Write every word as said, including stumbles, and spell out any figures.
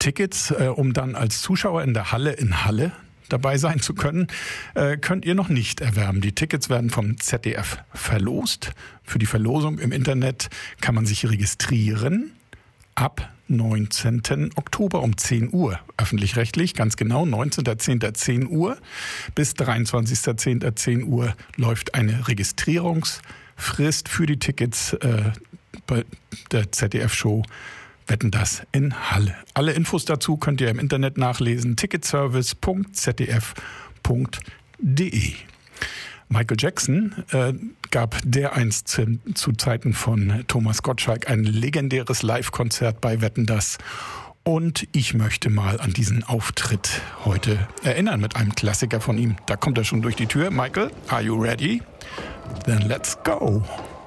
Tickets, äh, um dann als Zuschauer in der Halle in Halle dabei sein zu können, äh, könnt ihr noch nicht erwerben. Die Tickets werden vom Z D F verlost. Für die Verlosung im Internet kann man sich registrieren ab neunzehnten Oktober um zehn Uhr. Öffentlich-rechtlich, ganz genau, neunzehnten zehnten zehn Uhr bis dreiundzwanzigsten zehnten zehn Uhr läuft eine Registrierungsfrist für die Tickets äh, bei der Z D F-Show Wetten, dass in Halle. Alle Infos dazu könnt ihr im Internet nachlesen. ticketservice punkt z d f punkt d e. Michael Jackson äh, gab dereinst zu, zu Zeiten von Thomas Gottschalk ein legendäres Live-Konzert bei Wetten, dass. Und ich möchte mal an diesen Auftritt heute erinnern mit einem Klassiker von ihm. Da kommt er schon durch die Tür. Michael, are you ready? Then let's go.